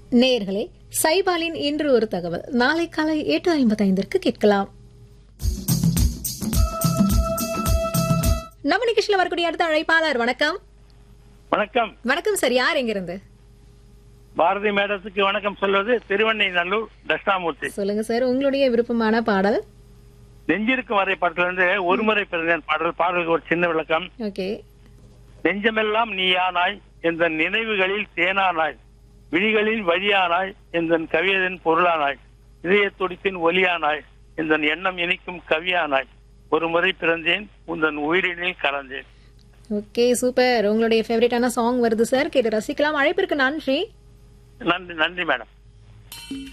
நேயர்களே, சைபாலின் இன்று ஒரு தகவல் நாளை காலை 8:55 கேட்கலாம். நம்ம நிகழ்ச்சியில வரக்கூடிய அடுத்த அழைப்பாளர். வணக்கம். வணக்கம். வணக்கம் சார், யார் எங்கிருந்து? பாரதி மேடத்துக்கு வணக்கம் சொல்வது திருவண்ணைநல்லூர் தட்சிணாமூர்த்தி. சொல்லுங்க சார், உங்களுடைய விருப்பமான பாடல். நெஞ்சிருக்கும் வரை படத்துல இருந்து ஒருமுறை பிறந்தேன் பாடலுக்கு ஒரு சின்ன விளக்கம். ஓகே. நெஞ்சமெல்லாம் நீயானாய், எந்த நினைவுகளில் தேனானாய், விழிகளில் வழியானாய், எந்த கவியதின் பொருளானாய், இதய துடிப்பின் ஒலியானாய், எந்த எண்ணம் இனிக்கும் கவியானாய், ஒரு முறை பிறந்தேன் உந்தன் உயிரினில் கலந்தேன். Okay, super. உங்களுடைய ஃபேவரட்டான சாங் வருது சார், கேட்டு ரசிக்கலாம். அழைப்பிற்கு நன்றி. நன்றி மேடம்.